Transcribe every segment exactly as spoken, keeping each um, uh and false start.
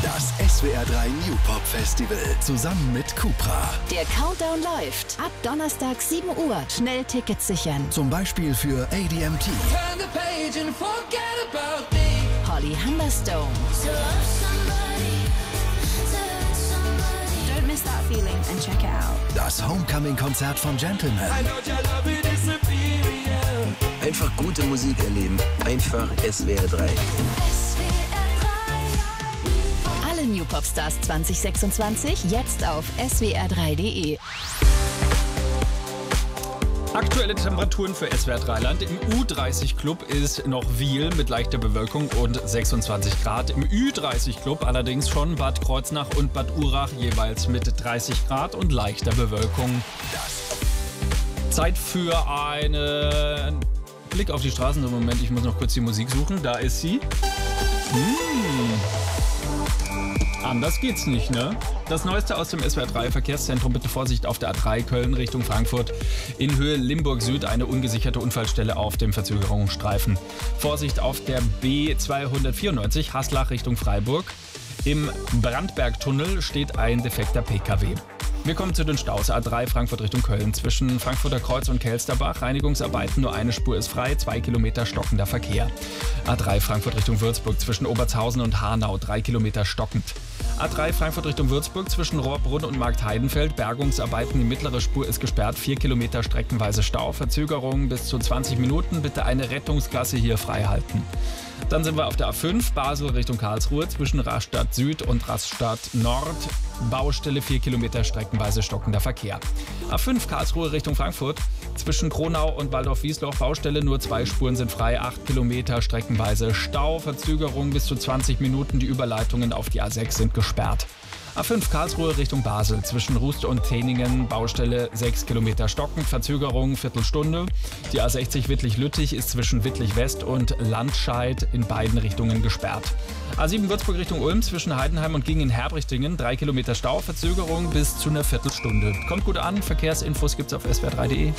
Das S W R drei New Pop Festival zusammen mit Cupra. Der Countdown läuft. Ab Donnerstag sieben Uhr. Schnell Tickets sichern. Zum Beispiel für A D M T, Holly Humberstone, Don't miss that feeling and check it out. das Homecoming-Konzert von Gentleman, Einfach gute Musik erleben. Einfach S W R drei. alle New Pop Stars zwanzig sechsundzwanzig jetzt auf S W R drei Punkt de. Aktuelle Temperaturen für S W R Dreiland. Im U dreißig Club ist noch Wiel mit leichter Bewölkung und sechsundzwanzig Grad. Im Ü dreißig Club allerdings schon Bad Kreuznach und Bad Urach jeweils mit dreißig Grad und leichter Bewölkung. Zeit für einen Blick auf die Straßen. Im Moment, ich muss noch kurz die Musik suchen. Da ist sie. Hm. Anders geht's nicht, ne? Das Neueste aus dem S W R drei Verkehrszentrum. Bitte Vorsicht auf der A drei Köln Richtung Frankfurt. In Höhe Limburg Süd eine ungesicherte Unfallstelle auf dem Verzögerungsstreifen. Vorsicht auf der B zweihundertvierundneunzig Haslach Richtung Freiburg. Im Brandbergtunnel steht ein defekter P K W. Wir kommen zu den Staus. A drei Frankfurt Richtung Köln. Zwischen Frankfurter Kreuz und Kelsterbach. Reinigungsarbeiten, nur eine Spur ist frei. Zwei Kilometer stockender Verkehr. A drei Frankfurt Richtung Würzburg. Zwischen Obertshausen und Hanau. Drei Kilometer stockend. A drei Frankfurt Richtung Würzburg. Zwischen Rohrbrunn und Marktheidenfeld. Bergungsarbeiten. Die mittlere Spur ist gesperrt. Vier Kilometer streckenweise Stau. Verzögerung bis zu zwanzig Minuten. Bitte eine Rettungsgasse hier frei halten. Dann sind wir auf der A fünf, Basel Richtung Karlsruhe, zwischen Rastatt Süd und Rastatt Nord. Baustelle, vier Kilometer streckenweise stockender Verkehr. A fünf, Karlsruhe Richtung Frankfurt, zwischen Kronau und Waldorf-Wiesloch. Baustelle, nur zwei Spuren sind frei, acht Kilometer streckenweise Stau. Verzögerung bis zu zwanzig Minuten. Die Überleitungen auf die A sechs sind gesperrt. A fünf Karlsruhe Richtung Basel, zwischen Rust und Teningen, Baustelle sechs Kilometer stockend, Verzögerung Viertelstunde. Die A sechzig Wittlich-Lüttich ist zwischen Wittlich-West und Landscheid in beiden Richtungen gesperrt. A sieben Würzburg Richtung Ulm, zwischen Heidenheim und Gingen-Herbrichtingen, drei Kilometer Stau, Verzögerung bis zu einer Viertelstunde. Kommt gut an, Verkehrsinfos gibt's auf S W R drei Punkt de.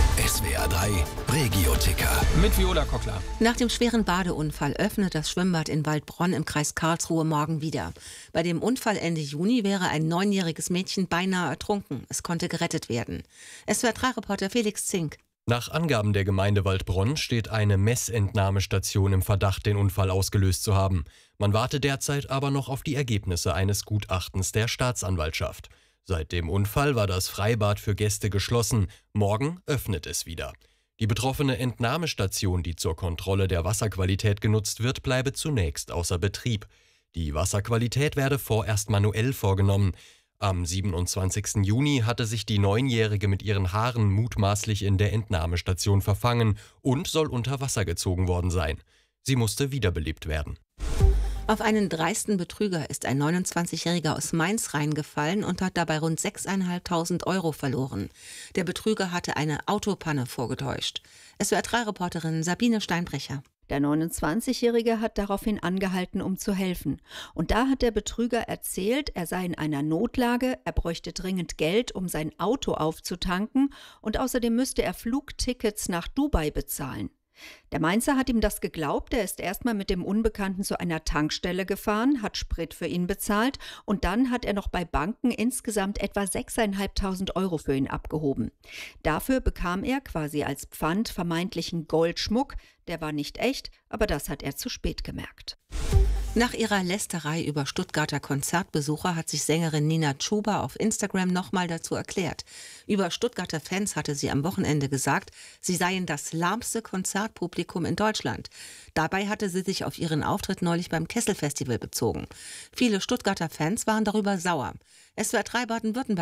S W R drei Regio-Ticker. Mit Viola Kockler. Nach dem schweren Badeunfall öffnet das Schwimmbad in Waldbronn im Kreis Karlsruhe morgen wieder. Bei dem Unfall Ende Juni wäre ein neunjähriges Mädchen beinahe ertrunken. Es konnte gerettet werden. S W R drei Reporter Felix Zink. Nach Angaben der Gemeinde Waldbronn steht eine Messentnahmestation im Verdacht, den Unfall ausgelöst zu haben. Man warte derzeit aber noch auf die Ergebnisse eines Gutachtens der Staatsanwaltschaft. Seit dem Unfall war das Freibad für Gäste geschlossen. Morgen öffnet es wieder. Die betroffene Entnahmestation, die zur Kontrolle der Wasserqualität genutzt wird, bleibe zunächst außer Betrieb. Die Wasserqualität werde vorerst manuell vorgenommen. Am siebenundzwanzigsten Juni hatte sich die Neunjährige mit ihren Haaren mutmaßlich in der Entnahmestation verfangen und soll unter Wasser gezogen worden sein. Sie musste wiederbelebt werden. Auf einen dreisten Betrüger ist ein neunundzwanzigjähriger aus Mainz reingefallen und hat dabei rund sechstausendfünfhundert Euro verloren. Der Betrüger hatte eine Autopanne vorgetäuscht. S W R drei Reporterin Sabine Steinbrecher. Der neunundzwanzigjährige hat daraufhin angehalten, um zu helfen. Und da hat der Betrüger erzählt, er sei in einer Notlage, er bräuchte dringend Geld, um sein Auto aufzutanken und außerdem müsste er Flugtickets nach Dubai bezahlen. Der Mainzer hat ihm das geglaubt, er ist erstmal mit dem Unbekannten zu einer Tankstelle gefahren, hat Sprit für ihn bezahlt und dann hat er noch bei Banken insgesamt etwa sechstausendfünfhundert Euro für ihn abgehoben. Dafür bekam er quasi als Pfand vermeintlichen Goldschmuck, der war nicht echt, aber das hat er zu spät gemerkt. Nach ihrer Lästerei über Stuttgarter Konzertbesucher hat sich Sängerin Nina Chuba auf Instagram nochmal dazu erklärt. Über Stuttgarter Fans hatte sie am Wochenende gesagt, sie seien das lahmste Konzertpublikum in Deutschland. Dabei hatte sie sich auf ihren Auftritt neulich beim Kessel Festival bezogen. Viele Stuttgarter Fans waren darüber sauer. S W R drei Baden-Württemberg